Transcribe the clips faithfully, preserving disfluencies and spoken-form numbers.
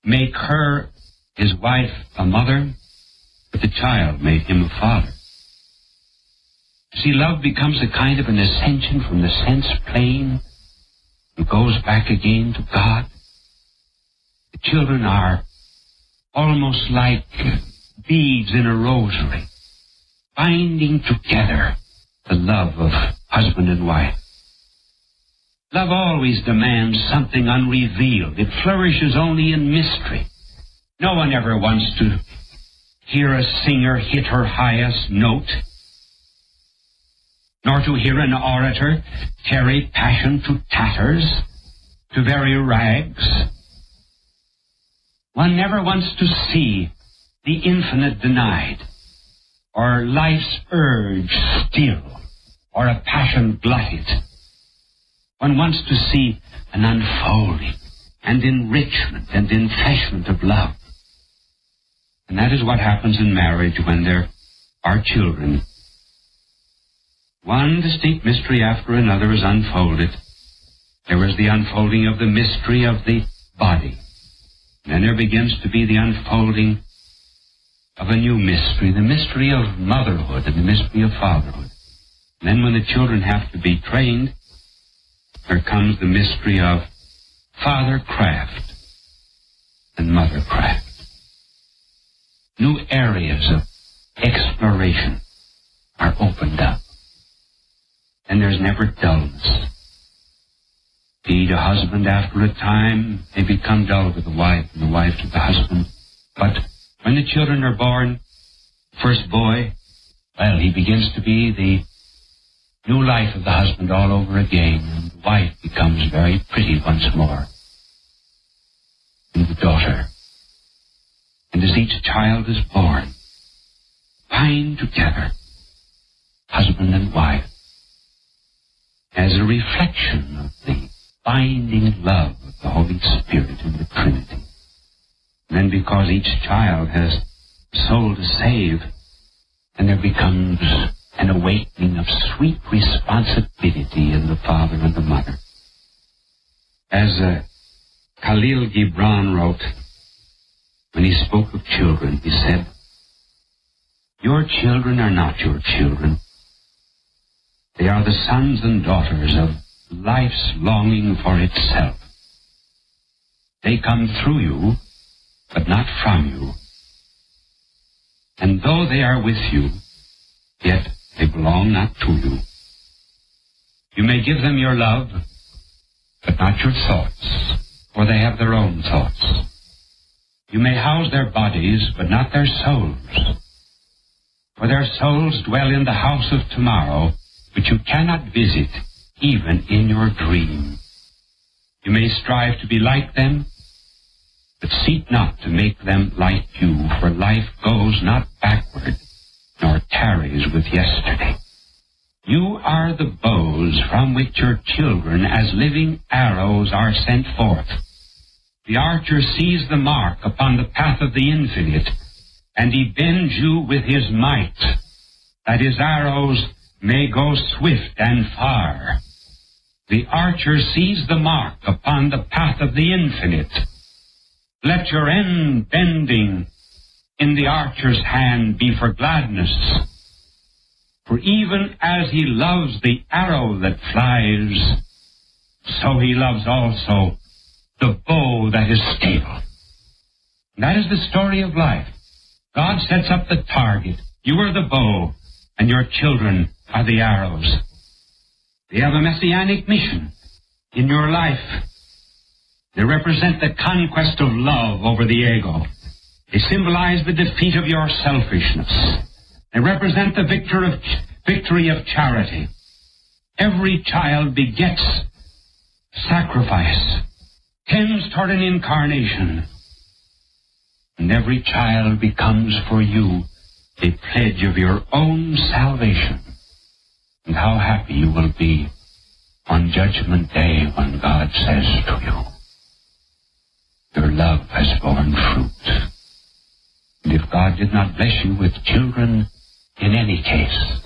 make her, his wife, a mother, but the child made him a father. See, love becomes a kind of an ascension from the sense plane and goes back again to God. The children are almost like beads in a rosary, binding together the love of husband and wife. Love always demands something unrevealed. It flourishes only in mystery. No one ever wants to hear a singer hit her highest note, nor to hear an orator carry passion to tatters, to very rags. One never wants to see the infinite denied, or life's urge still, or a passion glutted. One wants to see an unfolding and enrichment and enfleshment of love. And that is what happens in marriage when there are children. One distinct mystery after another is unfolded. There is the unfolding of the mystery of the body. Then there begins to be the unfolding of a new mystery, the mystery of motherhood and the mystery of fatherhood. And then when the children have to be trained, there comes the mystery of fathercraft and mothercraft. New areas of exploration are opened up. And there's never dullness. Indeed, a husband after a time may become dull to the wife and the wife to the husband. But when the children are born, first boy, well, he begins to be the new life of the husband all over again, and the wife becomes very pretty once more. And the daughter. And as each child is born, bind together, husband and wife, as a reflection of the binding love of the Holy Spirit in the Trinity. And then because each child has a soul to save, and there becomes an awakening of sweet responsibility in the father and the mother. As uh, Khalil Gibran wrote, when he spoke of children, he said, "Your children are not your children. They are the sons and daughters of life's longing for itself. They come through you, but not from you. And though they are with you, yet they belong not to you. You may give them your love, but not your thoughts, for they have their own thoughts. You may house their bodies, but not their souls, for their souls dwell in the house of tomorrow, which you cannot visit even in your dream. You may strive to be like them, but seek not to make them like you, for life goes not backward, nor tarries with yesterday. You are the bows from which your children as living arrows are sent forth. The archer sees the mark upon the path of the infinite, and he bends you with his might, that his arrows may go swift and far. The archer sees the mark upon the path of the infinite. Let your end bending in the archer's hand be for gladness. For even as he loves the arrow that flies, so he loves also the bow that is stable. That is the story of life. God sets up the target. You are the bow, and your children are the arrows. They have a messianic mission in your life. They represent the conquest of love over the ego. They symbolize the defeat of your selfishness. They represent the victor of, victory of charity. Every child begets sacrifice, tends toward an incarnation. And every child becomes for you a pledge of your own salvation. And how happy you will be on Judgment Day when God says to you, your love has borne fruit. And if God did not bless you with children in any case,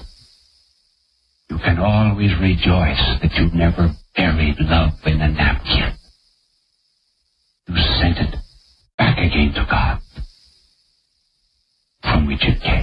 you can always rejoice that you never buried love in a napkin. You sent it back again to God, from which it came.